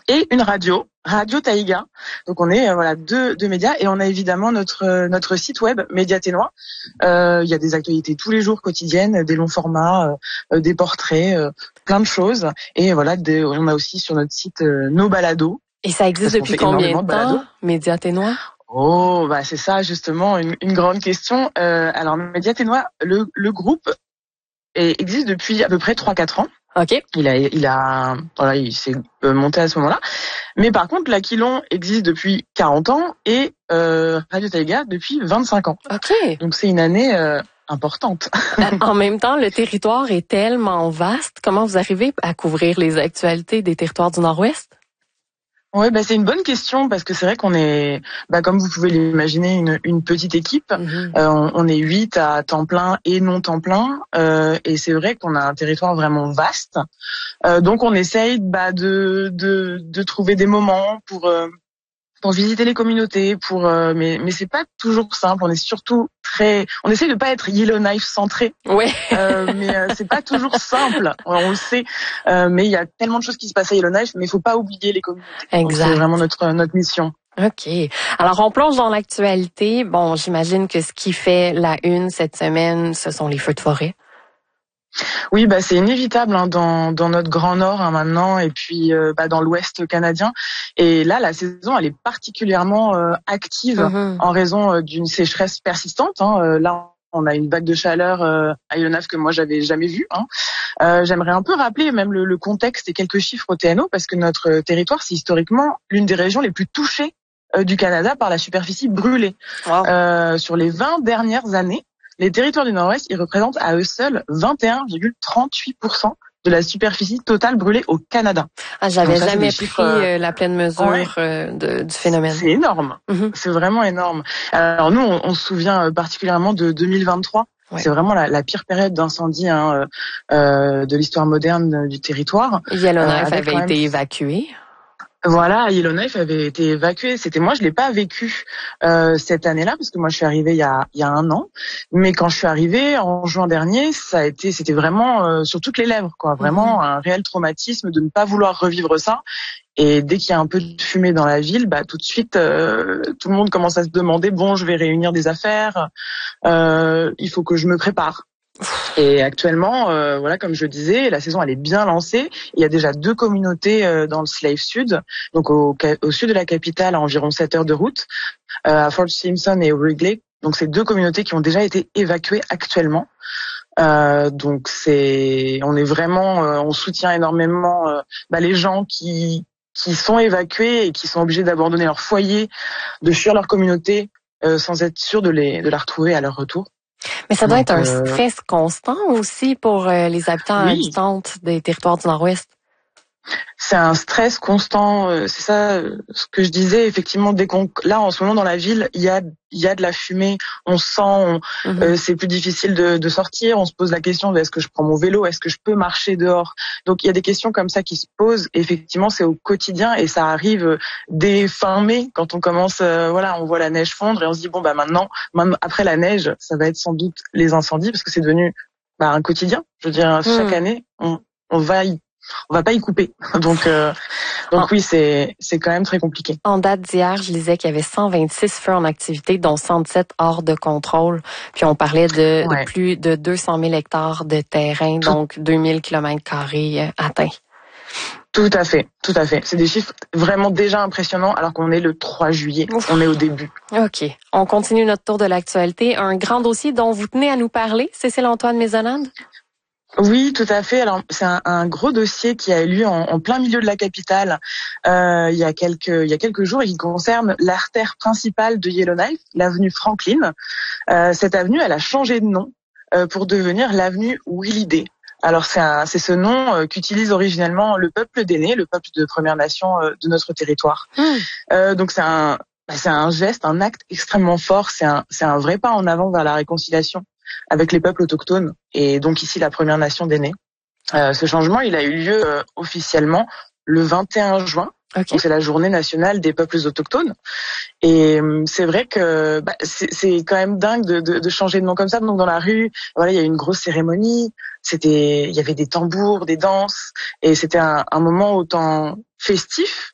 et une Radio Taïga. Donc on est deux médias et on a évidemment notre site web Média Ténois. Il y a des actualités tous les jours quotidiennes, des longs formats, des portraits, plein de choses. Et voilà, on a aussi sur notre site nos balados. Et ça existe depuis combien de temps, Média Ténois? Oh, c'est ça justement une grande question. Alors Média Ténois, le groupe existe depuis à peu près 3-4 ans. OK. Il s'est monté à ce moment-là. Mais par contre, l'Aquilon existe depuis 40 ans et Radio Taïga depuis 25 ans. OK. Donc c'est une année importante. En même temps, le territoire est tellement vaste. Comment vous arrivez à couvrir les actualités des territoires du Nord-Ouest? Oui, c'est une bonne question parce que c'est vrai qu'on est, comme vous pouvez l'imaginer, une petite équipe. On est 8 à temps plein et non temps plein, et c'est vrai qu'on a un territoire vraiment vaste. Donc on essaye de trouver des moments pour visiter les communautés, mais c'est pas toujours simple. On est surtout on essaie de pas être Yellowknife centré. Ouais. Mais c'est pas toujours simple. On le sait. Mais il y a tellement de choses qui se passent à Yellowknife, mais il faut pas oublier les communautés. Exact. C'est vraiment notre mission. OK. Alors, on plonge dans l'actualité. Bon, j'imagine que ce qui fait la une cette semaine, ce sont les feux de forêt. Oui, c'est inévitable dans notre Grand Nord maintenant, et puis dans l'Ouest canadien. Et là, la saison, elle est particulièrement active en raison d'une sécheresse persistante. Là, on a une vague de chaleur à Yellowknife que moi j'avais jamais vue. J'aimerais un peu rappeler même le contexte et quelques chiffres au TNO parce que notre territoire, c'est historiquement l'une des régions les plus touchées du Canada par la superficie brûlée. Wow. Sur les 20 dernières années, les territoires du Nord-Ouest, ils représentent à eux seuls 21,38% de la superficie totale brûlée au Canada. J'avais jamais pris la pleine mesure du phénomène. C'est énorme. C'est vraiment énorme. Alors nous, on se souvient particulièrement de 2023. Ouais. C'est vraiment la pire période d'incendie de l'histoire moderne du territoire. Yellowknife avait été évacué. Voilà, Yellowknife avait été évacué. Moi, je l'ai pas vécu cette année-là parce que moi, je suis arrivée il y a 1 an. Mais quand je suis arrivée en juin dernier, c'était vraiment sur toutes les lèvres, quoi. Vraiment un réel traumatisme de ne pas vouloir revivre ça. Et dès qu'il y a un peu de fumée dans la ville, tout de suite, tout le monde commence à se demander je vais réunir des affaires. Il faut que je me prépare. Et actuellement, comme je disais, la saison elle est bien lancée. Il y a déjà 2 communautés dans le Slave Sud, donc au sud de la capitale, à environ 7 heures de route, à Fort Simpson et au Wrigley. Donc c'est 2 communautés qui ont déjà été évacuées actuellement. Donc on est vraiment, on soutient énormément les gens qui sont évacués et qui sont obligés d'abandonner leur foyer, de fuir leur communauté sans être sûr de la retrouver à leur retour. Mais ça doit être un stress constant aussi pour les habitants habitantes des territoires du Nord-Ouest. C'est un stress constant, c'est ça ce que je disais. Effectivement, là en ce moment dans la ville, il y a de la fumée, on sent, c'est plus difficile de sortir. On se pose la question de est-ce que je prends mon vélo, est-ce que je peux marcher dehors. Donc il y a des questions comme ça qui se posent. Effectivement, c'est au quotidien et ça arrive dès fin mai quand on commence. On voit la neige fondre et on se dit maintenant après la neige, ça va être sans doute les incendies parce que c'est devenu un quotidien. Je veux dire, chaque année, on va pas y couper. Donc oui, c'est quand même très compliqué. En date d'hier, je lisais qu'il y avait 126 feux en activité, dont 107 hors de contrôle. Puis on parlait de plus de 200 000 hectares de terrain, donc 2000 km² atteints. Tout à fait. C'est des chiffres vraiment déjà impressionnants alors qu'on est le 3 juillet. On est au début. OK. On continue notre tour de l'actualité. Un grand dossier dont vous tenez à nous parler, Cécile-Antoine Maisonnade? Oui, tout à fait. Alors, c'est un gros dossier qui a eu lieu en plein milieu de la capitale il y a quelques jours et qui concerne l'artère principale de Yellowknife, l'avenue Franklin. Cette avenue, elle a changé de nom pour devenir l'avenue Willie Day. Alors, c'est ce nom qu'utilise originellement le peuple d'Aînés, le peuple de Première Nation de notre territoire. Donc, c'est un geste, un acte extrêmement fort. C'est un vrai pas en avant vers la réconciliation avec les peuples autochtones et donc ici la Première Nation d'Aînés. Ce changement, il a eu lieu officiellement le 21 juin. Okay. Donc c'est la journée nationale des peuples autochtones. Et c'est vrai que c'est quand même dingue de changer de nom comme ça. Donc dans la rue, il y a eu une grosse cérémonie. Il y avait des tambours, des danses, et c'était un moment autant festif